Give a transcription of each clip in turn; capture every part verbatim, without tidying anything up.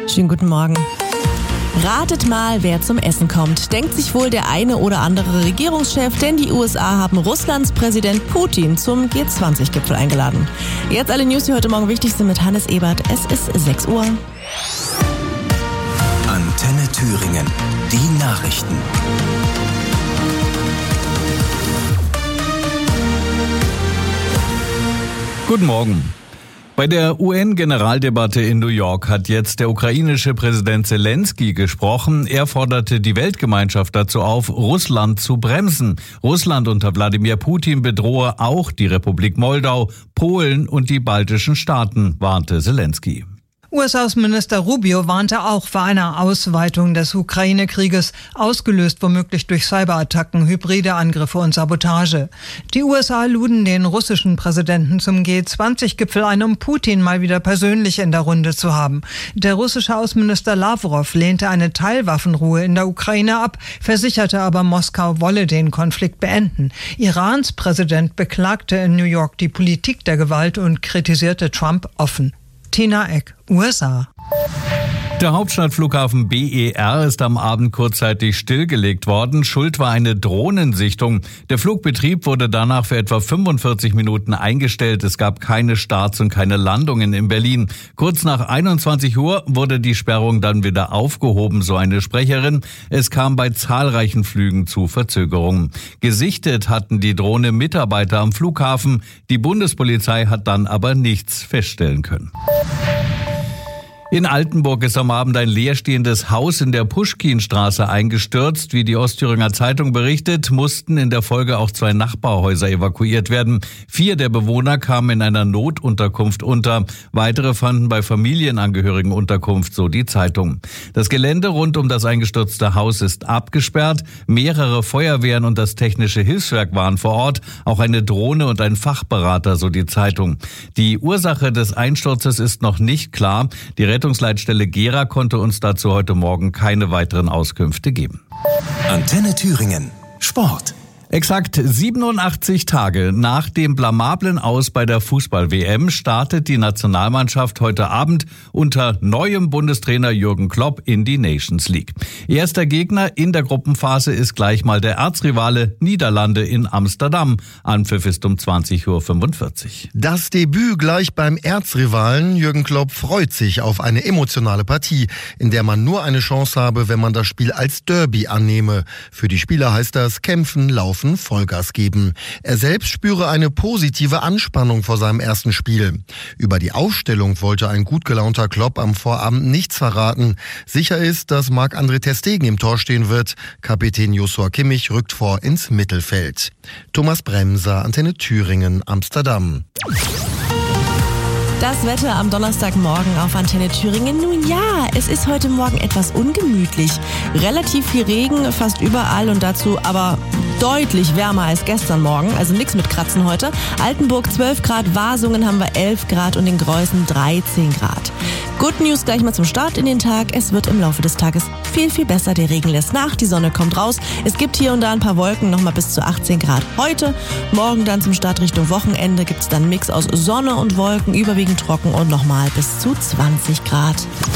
Schönen guten Morgen. Ratet mal, wer zum Essen kommt. Denkt sich wohl der eine oder andere Regierungschef, denn die U S A haben Russlands Präsident Putin zum G zwanzig Gipfel eingeladen. Jetzt alle News, die heute Morgen wichtig sind mit Hannes Ebert. Es ist sechs Uhr. Antenne Thüringen. Die Nachrichten. Guten Morgen. Bei der U N-Generaldebatte in New York hat jetzt der ukrainische Präsident Zelensky gesprochen. Er forderte die Weltgemeinschaft dazu auf, Russland zu bremsen. Russland unter Wladimir Putin bedrohe auch die Republik Moldau, Polen und die baltischen Staaten, warnte Zelensky. U S-Außenminister Rubio warnte auch vor einer Ausweitung des Ukraine-Krieges, ausgelöst womöglich durch Cyberattacken, hybride Angriffe und Sabotage. Die U S A luden den russischen Präsidenten zum G zwanzig Gipfel ein, um Putin mal wieder persönlich in der Runde zu haben. Der russische Außenminister Lavrov lehnte eine Teilwaffenruhe in der Ukraine ab, versicherte aber, Moskau wolle den Konflikt beenden. Irans Präsident beklagte in New York die Politik der Gewalt und kritisierte Trump offen. Tina Eck, U S A. Der Hauptstadtflughafen B E R ist am Abend kurzzeitig stillgelegt worden. Schuld war eine Drohnensichtung. Der Flugbetrieb wurde danach für etwa fünfundvierzig Minuten eingestellt. Es gab keine Starts und keine Landungen in Berlin. Kurz nach einundzwanzig Uhr wurde die Sperrung dann wieder aufgehoben, so eine Sprecherin. Es kam bei zahlreichen Flügen zu Verzögerungen. Gesichtet hatten die Drohne Mitarbeiter am Flughafen. Die Bundespolizei hat dann aber nichts feststellen können. In Altenburg ist am Abend ein leerstehendes Haus in der Puschkinstraße eingestürzt. Wie die Ostthüringer Zeitung berichtet, mussten in der Folge auch zwei Nachbarhäuser evakuiert werden. Vier der Bewohner kamen in einer Notunterkunft unter. Weitere fanden bei Familienangehörigen Unterkunft, so die Zeitung. Das Gelände rund um das eingestürzte Haus ist abgesperrt. Mehrere Feuerwehren und das Technische Hilfswerk waren vor Ort. Auch eine Drohne und ein Fachberater, so die Zeitung. Die Ursache des Einsturzes ist noch nicht klar. Die Rettungsleitstelle Gera konnte uns dazu heute Morgen keine weiteren Auskünfte geben. Antenne Thüringen. Sport. Exakt siebenundachtzig Tage nach dem blamablen Aus bei der Fußball-W M startet die Nationalmannschaft heute Abend unter neuem Bundestrainer Jürgen Klopp in die Nations League. Erster Gegner in der Gruppenphase ist gleich mal der Erzrivale Niederlande in Amsterdam. Anpfiff ist um zwanzig Uhr fünfundvierzig. Das Debüt gleich beim Erzrivalen. Jürgen Klopp freut sich auf eine emotionale Partie, in der man nur eine Chance habe, wenn man das Spiel als Derby annehme. Für die Spieler heißt das kämpfen, laufen, Vollgas geben. Er selbst spüre eine positive Anspannung vor seinem ersten Spiel. Über die Aufstellung wollte ein gut gelaunter Klopp am Vorabend nichts verraten. Sicher ist, dass Marc-André ter Stegen im Tor stehen wird. Kapitän Joshua Kimmich rückt vor ins Mittelfeld. Thomas Bremser, Antenne Thüringen, Amsterdam. Das Wetter am Donnerstagmorgen auf Antenne Thüringen. Nun ja, es ist heute Morgen etwas ungemütlich. Relativ viel Regen, fast überall und dazu aber deutlich wärmer als gestern Morgen. Also nichts mit Kratzen heute. Altenburg zwölf Grad, Wasungen haben wir elf Grad und in Greußen dreizehn Grad. Good News gleich mal zum Start in den Tag. Es wird im Laufe des Tages viel, viel besser. Der Regen lässt nach, die Sonne kommt raus. Es gibt hier und da ein paar Wolken, nochmal bis zu achtzehn Grad heute. Morgen dann zum Start Richtung Wochenende gibt es dann einen Mix aus Sonne und Wolken, überwiegend trocken und nochmal bis zu zwanzig Grad.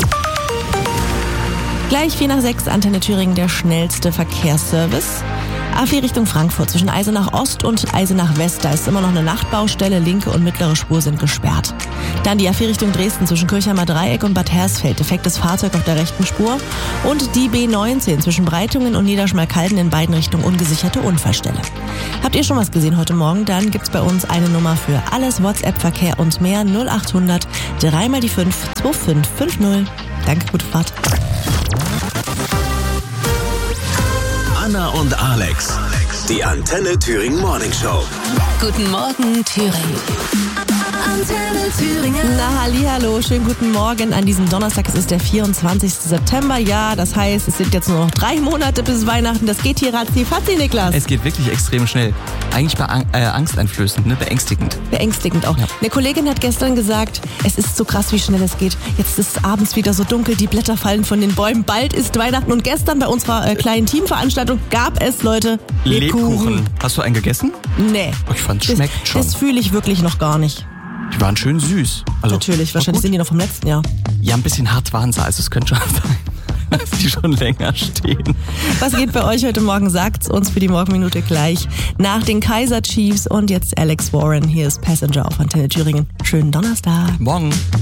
Gleich vier nach sechs, Antenne Thüringen, der schnellste Verkehrsservice. A vier Richtung Frankfurt zwischen Eisenach Ost und Eisenach West. Da ist immer noch eine Nachtbaustelle. Linke und mittlere Spur sind gesperrt. Dann die A vier Richtung Dresden zwischen Kirchheimer Dreieck und Bad Hersfeld. Defektes Fahrzeug auf der rechten Spur. Und die B neunzehn zwischen Breitungen und Niederschmalkalden in beiden Richtungen ungesicherte Unfallstelle. Habt ihr schon was gesehen heute Morgen? Dann gibt's bei uns eine Nummer für alles WhatsApp-Verkehr und mehr. null achthundert drei mal die fünf zwei fünf fünf null. Danke, gute Fahrt. Anna und Alex, die Antenne Thüringen Morning Show. Guten Morgen, Thüringen. Antenne Thüringen. Na, hallihallo, schönen guten Morgen an diesem Donnerstag. Es ist der vierundzwanzigsten September. Ja, das heißt, es sind jetzt nur noch drei Monate bis Weihnachten. Das geht hier ratzi-fatzi, Niklas. Es geht wirklich extrem schnell. Eigentlich be- äh, angsteinflößend, ne? Beängstigend. Beängstigend auch. Ja. Eine Kollegin hat gestern gesagt, es ist so krass, wie schnell es geht. Jetzt ist es abends wieder so dunkel, die Blätter fallen von den Bäumen. Bald ist Weihnachten. Und gestern bei unserer äh, kleinen Teamveranstaltung gab es, Leute, Lebkuchen. Lebkuchen. Hast du einen gegessen? Nee. Oh, ich fand, es schmeckt das, schon. Das fühle ich wirklich noch gar nicht. Die waren schön süß. Also, natürlich, wahrscheinlich sind die noch vom letzten Jahr. Ja, ein bisschen hart waren sie, also es könnte schon sein, dass die schon länger stehen. Was geht bei euch heute Morgen? Sagt's uns für die Morgenminute gleich. Nach den Kaiser Chiefs und jetzt Alex Warren. Hier ist Passenger auf Antenne Thüringen. Schönen Donnerstag. Morgen.